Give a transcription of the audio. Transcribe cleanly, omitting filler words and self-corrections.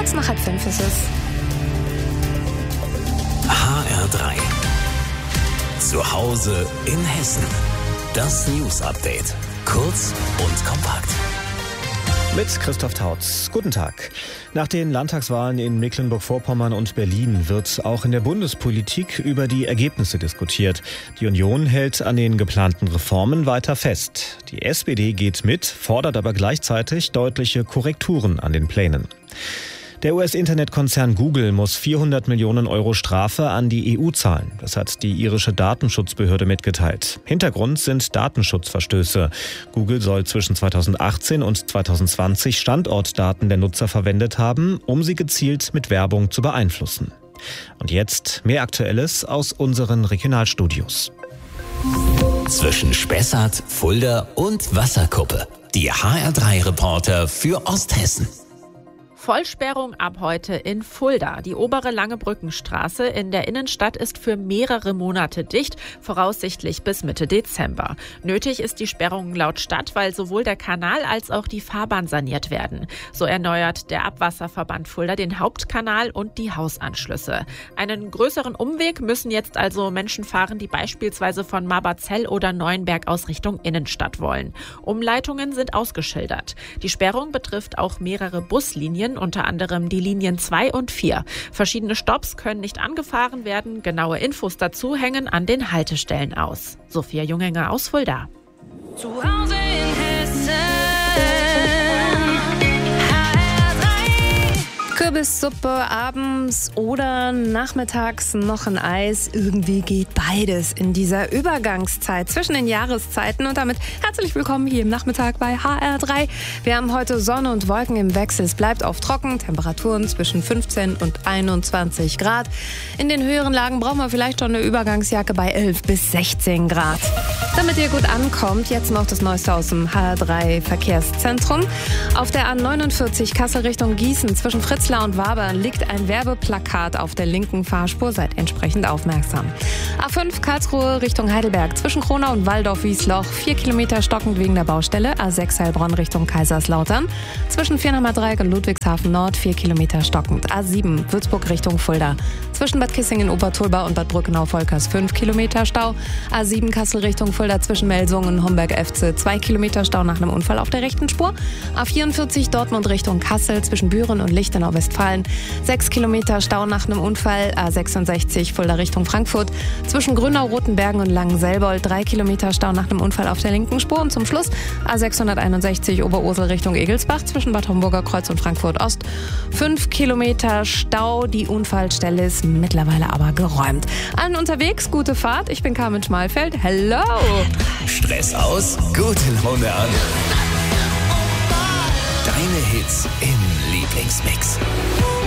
Kurz nach 4:30 ist es. HR3. Zu Hause in Hessen. Das News-Update. Kurz und kompakt. Mit Christoph Tautz. Guten Tag. Nach den Landtagswahlen in Mecklenburg-Vorpommern und Berlin wird auch in der Bundespolitik über die Ergebnisse diskutiert. Die Union hält an den geplanten Reformen weiter fest. Die SPD geht mit, fordert aber gleichzeitig deutliche Korrekturen an den Plänen. Der US-Internetkonzern Google muss 400 Millionen Euro Strafe an die EU zahlen. Das hat die irische Datenschutzbehörde mitgeteilt. Hintergrund sind Datenschutzverstöße. Google soll zwischen 2018 und 2020 Standortdaten der Nutzer verwendet haben, um sie gezielt mit Werbung zu beeinflussen. Und jetzt mehr Aktuelles aus unseren Regionalstudios. Zwischen Spessart, Fulda und Wasserkuppe. Die HR3-Reporter für Osthessen. Vollsperrung ab heute in Fulda. Die obere Langebrückenstraße in der Innenstadt ist für mehrere Monate dicht, voraussichtlich bis Mitte Dezember. Nötig ist die Sperrung laut Stadt, weil sowohl der Kanal als auch die Fahrbahn saniert werden. So erneuert der Abwasserverband Fulda den Hauptkanal und die Hausanschlüsse. Einen größeren Umweg müssen jetzt also Menschen fahren, die beispielsweise von Maberzell oder Neuenberg aus Richtung Innenstadt wollen. Umleitungen sind ausgeschildert. Die Sperrung betrifft auch mehrere Buslinien, unter anderem die Linien 2 und 4. Verschiedene Stopps können nicht angefahren werden. Genaue Infos dazu hängen an den Haltestellen aus. Sophia Jungenger aus Fulda. Zu Hause in Hessen. Kürbissuppe abends oder nachmittags noch ein Eis. Irgendwie geht beides in dieser Übergangszeit zwischen den Jahreszeiten. Und damit herzlich willkommen hier im Nachmittag bei HR3. Wir haben heute Sonne und Wolken im Wechsel. Es bleibt oft trocken. Temperaturen zwischen 15 und 21 Grad. In den höheren Lagen brauchen wir vielleicht schon eine Übergangsjacke bei 11 bis 16 Grad. Damit ihr gut ankommt, jetzt noch das Neueste aus dem HR3 Verkehrszentrum. Auf der A49 Kassel Richtung Gießen zwischen Fritzlar und Wabern liegt ein Werbeplakat auf der linken Fahrspur. Seid entsprechend aufmerksam. A5 Karlsruhe Richtung Heidelberg zwischen Kronau und Walldorf-Wiesloch 4 Kilometer stockend wegen der Baustelle. A6 Heilbronn Richtung Kaiserslautern zwischen Viernheimer Dreieck und Ludwigshafen Nord 4 Kilometer stockend. A7 Würzburg Richtung Fulda zwischen Bad Kissingen-Obertolba und Bad Brückenau-Volkers 5 Kilometer Stau. A7 Kassel Richtung Fulda zwischen Melsungen und Homberg-Efze 2 Kilometer Stau nach einem Unfall auf der rechten Spur. A44 Dortmund Richtung Kassel zwischen Büren und Lichtenau-Westfalen 6 Kilometer Stau nach einem Unfall. A66 Fulda Richtung Frankfurt zwischen Grünau-Rotenbergen und Langenselbold 3 Kilometer Stau nach einem Unfall auf der linken Spur. Und zum Schluss A661 Oberursel Richtung Egelsbach zwischen Bad Homburger Kreuz und Frankfurt Ost 5 Kilometer Stau. Die Unfallstelle ist mittlerweile aber geräumt. Allen unterwegs, gute Fahrt. Ich bin Carmen Schmalfeld. Hello! Stress aus, gute Laune an. Deine Hits im Lieblingsmix.